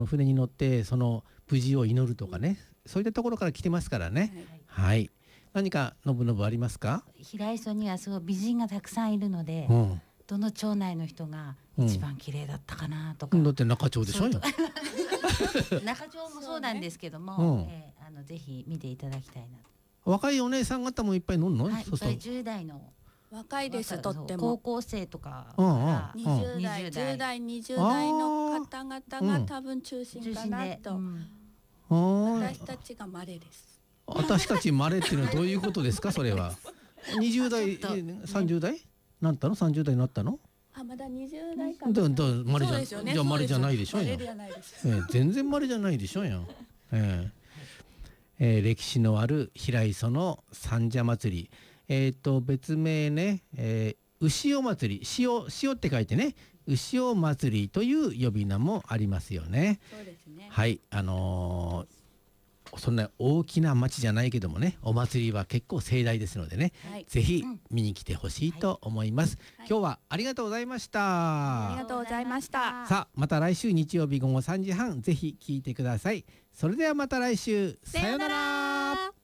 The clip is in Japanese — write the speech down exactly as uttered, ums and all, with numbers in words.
船に乗ってその無事を祈るとかね、そういったところから来てますからね。はい、はい、何かのぶのぶありますか？ 平磯にはすごい美人がたくさんいるので、うん、どの町内の人が一番綺麗だったかなとか、 うん、だって中町でしょ。 中町もそうなんですけども、ね、えー、あのぜひ見ていただきたいな。 若いお姉さん方もいっぱい乗るの？ はい、そうそう、じゅう代の若いです。とっても高校生とかからにじゅう代、じゅう代、にじゅう代の方々が多分中心かなと、うん、私たちが稀です。 私たち稀っていうのはどういうことですか？それはにじゅう代、さんじゅう代なったの？さんじゅう代になったの？ あ、まだにじゅう代かな。 だだ稀じゃ、じゃ稀じゃないでしょ。えー、全然稀じゃないでしょや。えーえー、歴史のある平磯の三社祭り、えー、と別名ね、えー、牛尾祭り、塩、塩って書いてね、牛尾祭りという呼び名もありますよね。 そうですね。 はい、あのーそんな大きな町じゃないけどもね、お祭りは結構盛大ですのでね、はい、ぜひ見に来てほしいと思います、はい、今日はありがとうございました。 ありがとうございました。 さあ、また来週日曜日午後さんじはんぜひ聞いてください。それではまた来週、さようなら。